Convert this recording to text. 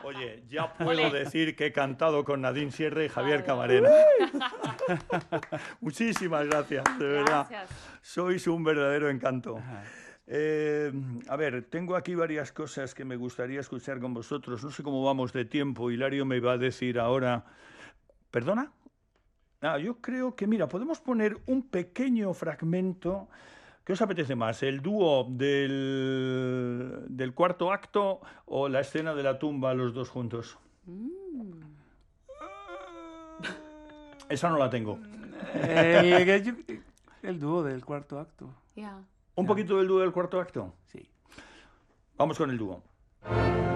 Oye, ya puedo Ole. decir que he cantado con Nadine Sierra y Javier Vale. Camarena. Muchísimas gracias, de verdad. Gracias. Sois un verdadero encanto. Ajá. A ver, tengo aquí varias cosas que me gustaría escuchar con vosotros. No sé cómo vamos de tiempo. Hilario me va a decir ahora... ¿Perdona? Yo creo que, mira, podemos poner un pequeño fragmento. ¿Qué os apetece más? ¿El dúo del cuarto acto o la escena de la tumba, los dos juntos? Esa no la tengo. El dúo del cuarto acto. Yeah. ¿Un Ya. poquito del dúo del cuarto acto? Sí. Vamos con el dúo.